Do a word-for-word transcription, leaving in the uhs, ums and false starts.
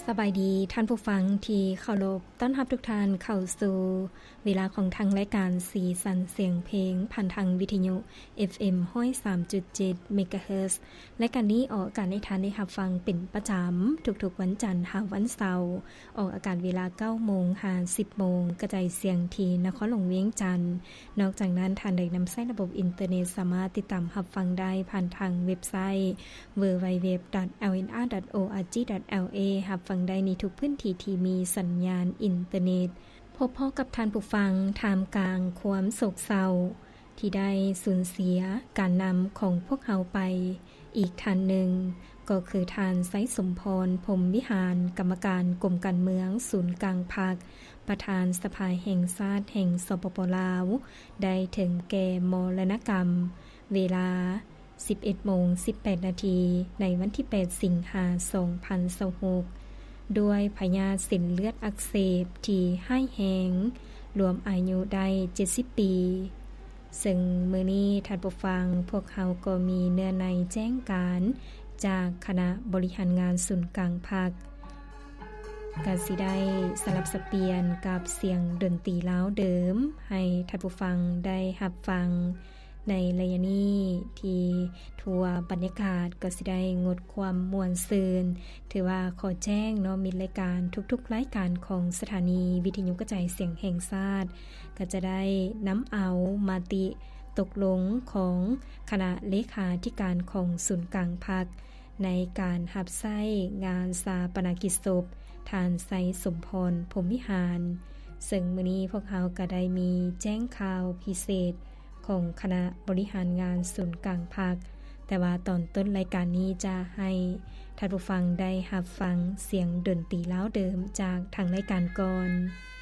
สบายดีท่านผู้ฟังที่เคารพต้อนรับทุกท่านเข้าสู่เวลาของทางรายการสีสันเสียงเพลงผ่านทางวิทยุ เอฟ เอ็ม หนึ่งศูนย์สามจุดเจ็ด เมกะเฮิรตซ์และการนี้ออกอากาศให้ท่านได้รับฟังเป็นประจำทุกๆวันจันทร์ถึงวันเสาร์ออกอากาศเวลา เก้าโมงถึงสิบโมงกระจายเสียงที่นครหลวงเวียงจันทน์นอกจากนั้นท่านได้นำใช้ระบบอินเทอร์เน็ตสามารถติดตามรับฟังได้ผ่านทางเว็บไซต์ ดับเบิลยู ดับเบิลยู ดับเบิลยู ดอท แอล เอ็น อาร์ ดอท โอ อาร์ จี ดอท แอล เอ รับฟังได้ในทุกพื้นที่ที่มีสัญญาณอินเทอร์เน็ตพบพ่อกับท่านผู้ฟังท่ามกลางความโศกเศร้าที่ได้สูญเสียการนำของพวกเขาไปอีกท่านหนึ่งก็คือท่านไสสมพรพรหมวิหารกรรมการกรมการเมืองศูนย์กลางพรรคประธานสภาแห่งชาติแห่งสปป.ลาวได้ถึงแก่มรณกรรมเวลา สิบเอ็ดโมงสิบแปดนาทีในวันที่แปดสิงหาคมสองพันยี่สิบหกด้วยพยาธิเส้นเลือดอักเสบที่ร้ายแรงรวมอายุได้เจ็ดสิบปีซึ่งมื้อนี้ท่านผู้ฟังพวกเขาก็มีเนื้อในแจ้งการจากคณะบริหารงานศูนย์กลางพรรคก็สิได้สลับสับเปลี่ยนกับเสียงดนตรีลาวเดิมให้ท่านผู้ฟังได้รับฟังในระยะนี้ที่ทั่วบรรยากาศก็สิได้งดความม่วนซื่นถือว่าขอแจ้งเนาะมีรายการทุกๆรายการของสถานีวิทยุกระจายเสียงแห่งชาติก็จะได้นําเอามาติตกลงของคณะเลขาธิการของศูนย์กลางพรรคในการรับใช้งานศาปนกิจศพท่านไสสมพรพรหมวิหารซึ่งมื้อนี้พวกเขาก็ได้มีแจ้งข่าวพิเศษของคณะบริหารงานศูนย์กลางพรรคแต่ว่าตอนต้นรายการนี้จะให้ท่านผู้ฟังได้รับฟังเสียงดนตรีลาวเดิมจากทางรายการก่อน